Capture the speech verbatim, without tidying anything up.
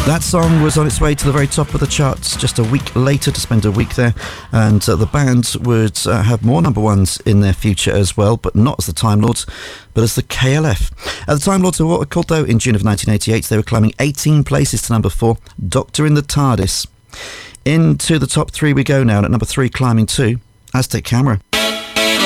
That song was on its way to the very top of the charts just a week later, to spend a week there, and uh, the band would uh, have more number ones in their future as well, but not as the Time Lords, but as the K L F. Uh, the Time Lords were what were called, though, in June of nineteen eighty-eight. They were climbing eighteen places to number four, Doctor in the TARDIS. Into the top three we go now, and at number three, climbing two, Aztec Camera.